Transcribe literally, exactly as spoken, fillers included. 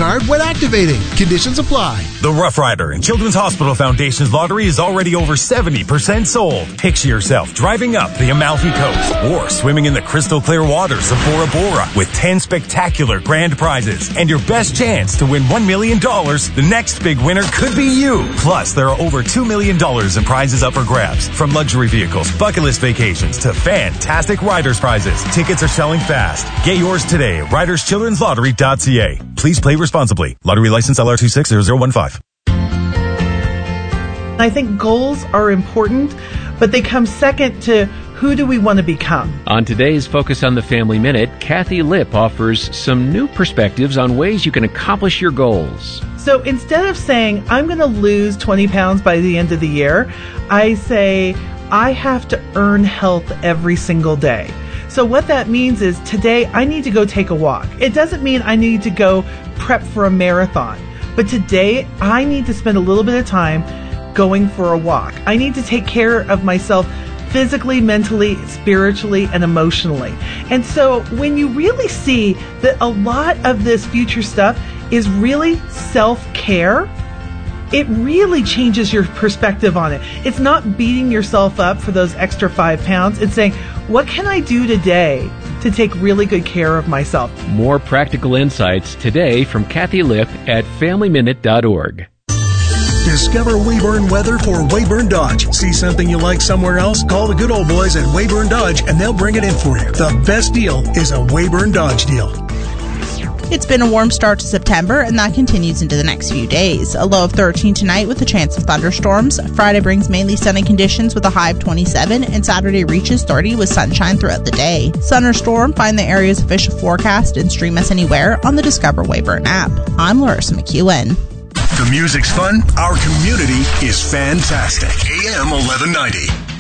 card when activating. Conditions apply. The Rough Rider and Children's Hospital Foundation's lottery is already over seventy percent sold. Picture yourself driving up the Amalfi Coast or swimming in the crystal clear waters of Bora Bora with ten spectacular grand prizes and your best chance to win one million dollars. The next big winner could be you. Plus, there are over two million dollars in prizes up for grabs, from luxury vehicles, bucket list vacations to fantastic Riders prizes. Tickets are selling fast. Get yours today at riders children's lottery dot c a. Please play responsibly. Lottery license L R two six zero zero one five. I think goals are important, but they come second to who do we want to become. On today's Focus on the Family Minute, Kathy Lipp offers some new perspectives on ways you can accomplish your goals. So instead of saying, I'm going to lose twenty pounds by the end of the year, I say, I have to earn health every single day. So what that means is today I need to go take a walk. It doesn't mean I need to go prep for a marathon, but today I need to spend a little bit of time going for a walk. I need to take care of myself physically, mentally, spiritually, and emotionally. And so when you really see that a lot of this future stuff is really self-care, it really changes your perspective on it. It's not beating yourself up for those extra five pounds. It's saying, what can I do today to take really good care of myself? More practical insights today from Kathy Lipp at family minute dot org. Discover Weyburn weather for Weyburn Dodge. See something you like somewhere else? Call the good old boys at Weyburn Dodge and they'll bring it in for you. The best deal is a Weyburn Dodge deal. It's been a warm start to September, and that continues into the next few days. A low of thirteen tonight with a chance of thunderstorms. Friday brings mainly sunny conditions with a high of twenty-seven, and Saturday reaches thirty with sunshine throughout the day. Sun or storm, find the area's official forecast and stream us anywhere on the Discover Weyburn app. I'm Larissa McEwen. The music's fun. Our community is fantastic. A M eleven ninety.